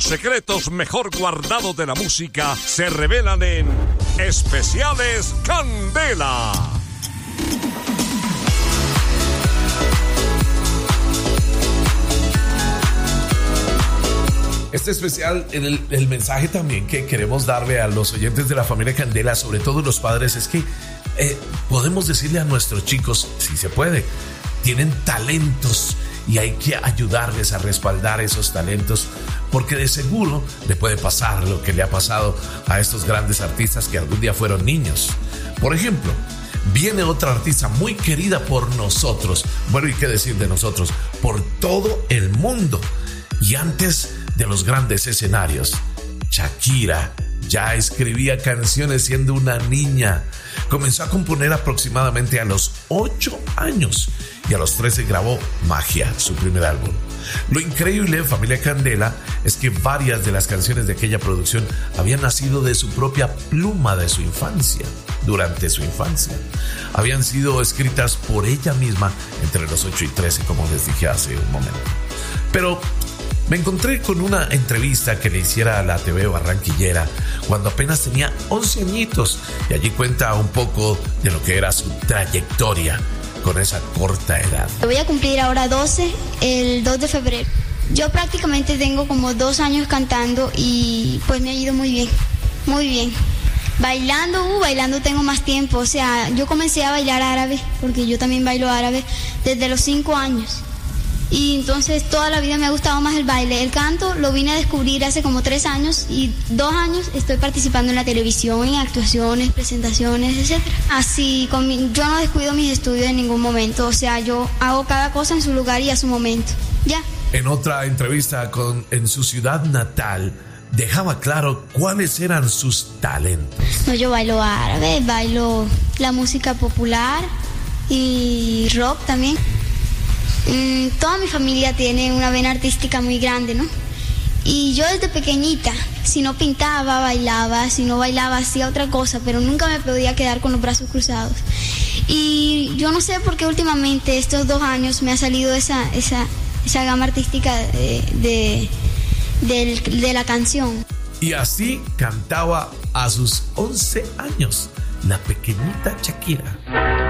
secretos mejor guardados de la música se revelan en Especiales Candela. Este especial, el mensaje también que queremos darle a los oyentes de la familia Candela, sobre todo los padres, es que podemos decirle a nuestros chicos, si se puede, tienen talentos y hay que ayudarles a respaldar esos talentos, porque de seguro le puede pasar lo que le ha pasado a estos grandes artistas que algún día fueron niños. Por ejemplo, viene otra artista muy querida por nosotros, bueno, y qué decir de nosotros, por todo el mundo. Y antes de los grandes escenarios, Shakira ya escribía canciones siendo una niña. Comenzó a componer aproximadamente a los 8 años y a los 13 grabó Magia, su primer álbum. Lo increíble, familia Candela, es que varias de las canciones de aquella producción habían nacido de su propia pluma de su infancia, durante su infancia. Habían sido escritas por ella misma entre los 8 y 13, como les dije hace un momento. Pero me encontré con una entrevista que le hiciera a la TV barranquillera cuando apenas tenía 11 añitos, y allí cuenta un poco de lo que era su trayectoria con esa corta edad. Voy a cumplir ahora 12 el 2 de febrero. Yo prácticamente tengo como 2 años cantando y pues me ha ido muy bien, muy bien. Bailando tengo más tiempo, o sea, yo comencé a bailar árabe, porque yo también bailo árabe desde los 5 años. Y entonces toda la vida me ha gustado más el baile. El canto lo vine a descubrir hace como 3 años y 2 años estoy participando en la televisión, en actuaciones, presentaciones, etc. Así, yo no descuido mis estudios en ningún momento, o sea, yo hago cada cosa en su lugar y a su momento, ya. En otra entrevista en su ciudad natal, dejaba claro cuáles eran sus talentos. No, yo bailo árabe, bailo la música popular y rock también. Toda mi familia tiene una vena artística muy grande, ¿no? Y yo desde pequeñita, si no pintaba, bailaba, si no bailaba, hacía otra cosa, pero nunca me podía quedar con los brazos cruzados. Y yo no sé por qué últimamente, estos 2 años, me ha salido esa gama artística de la canción. Y así cantaba a sus 11 años, la pequeñita Shakira.